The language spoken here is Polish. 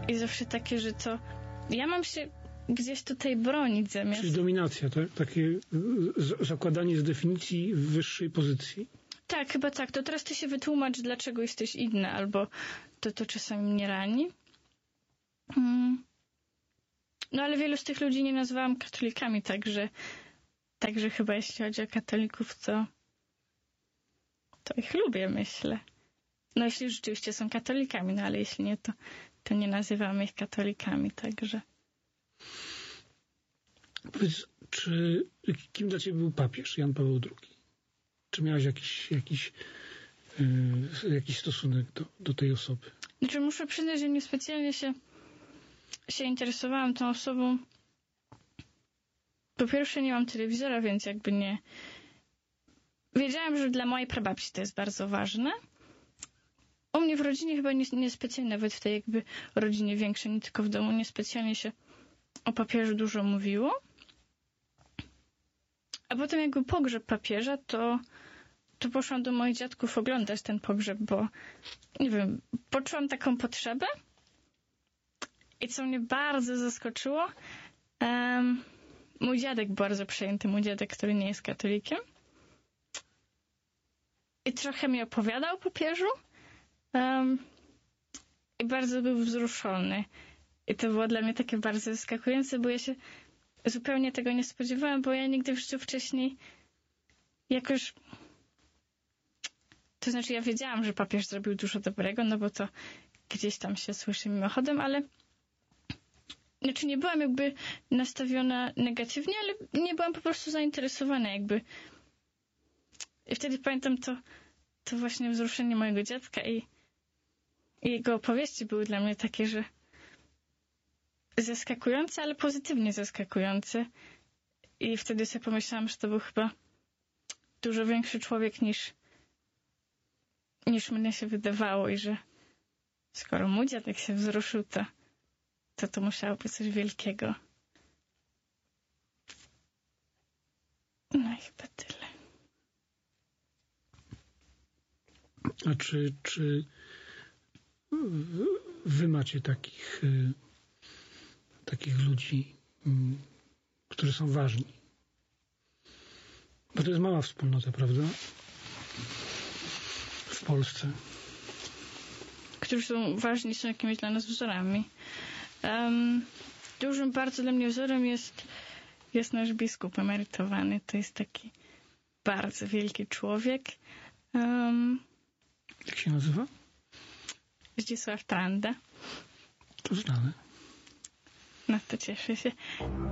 i zawsze takie, że to ja mam się gdzieś tutaj bronić zamiast... Czyli dominacja, tak? Takie zakładanie z definicji wyższej pozycji. Tak, chyba tak. To teraz ty się wytłumacz, dlaczego jesteś inny, albo to czasami mnie rani. No ale wielu z tych ludzi nie nazwałam katolikami, także chyba jeśli chodzi o katolików, to ich lubię, myślę. No jeśli rzeczywiście są katolikami, no ale jeśli nie, to nie nazywamy ich katolikami, także... Powiedz, kim dla ciebie był papież Jan Paweł II? Czy miałeś jakiś stosunek do tej osoby? Znaczy muszę przyznać, że niespecjalnie się interesowałam tą osobą. Po pierwsze nie mam telewizora, więc jakby nie... Wiedziałam, że dla mojej prababci to jest bardzo ważne. U mnie w rodzinie chyba niespecjalnie, nawet w tej jakby rodzinie większej, nie tylko w domu, niespecjalnie się o papieżu dużo mówiło. A potem jakby pogrzeb papieża, to poszłam do moich dziadków oglądać ten pogrzeb, bo nie wiem, poczułam taką potrzebę i co mnie bardzo zaskoczyło, mój dziadek bardzo przejęty, mój dziadek, który nie jest katolikiem i trochę mi opowiadał o papieżu i bardzo był wzruszony. I to było dla mnie takie bardzo zaskakujące, bo ja się zupełnie tego nie spodziewałam, bo ja nigdy w życiu wcześniej jakoś... To znaczy ja wiedziałam, że papież zrobił dużo dobrego, no bo to gdzieś tam się słyszy mimochodem, ale znaczy nie byłam jakby nastawiona negatywnie, ale nie byłam po prostu zainteresowana jakby. I wtedy pamiętam to właśnie wzruszenie mojego dziadka i jego opowieści były dla mnie takie, że zaskakujące, ale pozytywnie zaskakujące. I wtedy sobie pomyślałam, że to był chyba dużo większy człowiek niż mnie się wydawało i że skoro mój dziadek się wzruszył, to musiało być coś wielkiego. No i chyba tyle. A czy wy macie takich ludzi, którzy są ważni? Bo to jest mała wspólnota, prawda? W Polsce. Którzy są ważni, są jakimiś dla nas wzorami. Dużym bardzo dla mnie wzorem jest nasz biskup emerytowany. To jest taki bardzo wielki człowiek. Jak się nazywa? Zdzisław Tranda. To znane. No to cieszę się.